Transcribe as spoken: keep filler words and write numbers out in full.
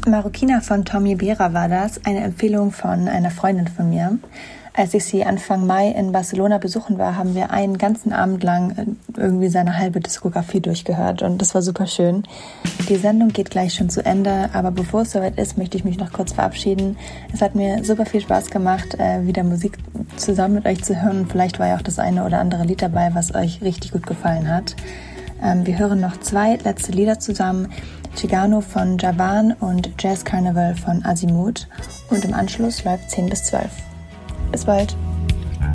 Marokina von Tommy Behra war das, eine Empfehlung von einer Freundin von mir. Als ich sie Anfang Mai in Barcelona besuchen war, haben wir einen ganzen Abend lang irgendwie seine halbe Diskografie durchgehört und das war super schön. Die Sendung geht gleich schon zu Ende, aber bevor es soweit ist, möchte ich mich noch kurz verabschieden. Es hat mir super viel Spaß gemacht, wieder Musik zusammen mit euch zu hören. Vielleicht war ja auch das eine oder andere Lied dabei, was euch richtig gut gefallen hat. Wir hören noch zwei letzte Lieder zusammen. Chicano von Javan und Jazz Carnival von Azimuth und im Anschluss läuft zehn bis zwölf. Bis bald!